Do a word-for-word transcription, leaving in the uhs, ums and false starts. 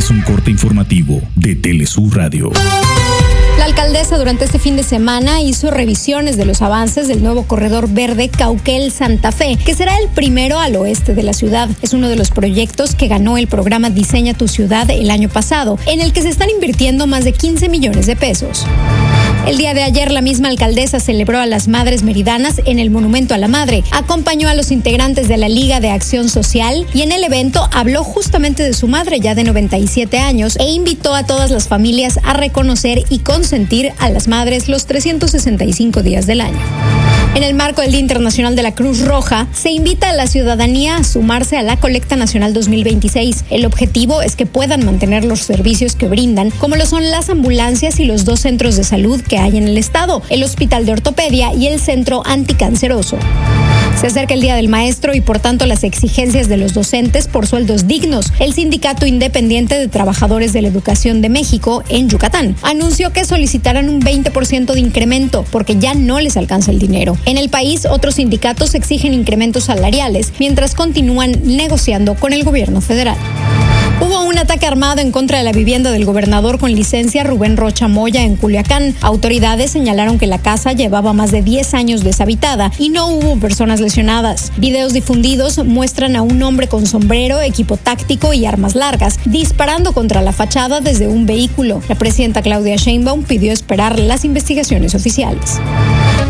es un corte informativo de Telesur Radio. La alcaldesa durante este fin de semana hizo revisiones de los avances del nuevo corredor verde Cauquel-Santa Fe, que será el primero al oeste de la ciudad. Es uno de los proyectos que ganó el programa Diseña tu Ciudad el año pasado, en el que se están invirtiendo más de quince millones de pesos. El día de ayer, la misma alcaldesa celebró a las Madres Meridanas en el Monumento a la Madre, acompañó a los integrantes de la Liga de Acción Social y en el evento habló justamente de su madre, ya de noventa y siete años, e invitó a todas las familias a reconocer y consentir a las madres los trescientos sesenta y cinco días del año. En el marco del Día Internacional de la Cruz Roja, se invita a la ciudadanía a sumarse a la Colecta Nacional dos mil veintiséis. El objetivo es que puedan mantener los servicios que brindan, como lo son las ambulancias y los dos centros de salud que hay en el estado, el Hospital de Ortopedia y el Centro Anticanceroso. Se acerca el Día del Maestro y por tanto las exigencias de los docentes por sueldos dignos. El Sindicato Independiente de Trabajadores de la Educación de México en Yucatán anunció que solicitarán un veinte por ciento de incremento porque ya no les alcanza el dinero. En el país, otros sindicatos exigen incrementos salariales mientras continúan negociando con el gobierno federal. Hubo un ataque armado en contra de la vivienda del gobernador con licencia Rubén Rocha Moya en Culiacán. Autoridades señalaron que la casa llevaba más de diez años deshabitada y no hubo personas lesionadas. Videos difundidos muestran a un hombre con sombrero, equipo táctico y armas largas disparando contra la fachada desde un vehículo. La presidenta Claudia Sheinbaum pidió esperar las investigaciones oficiales.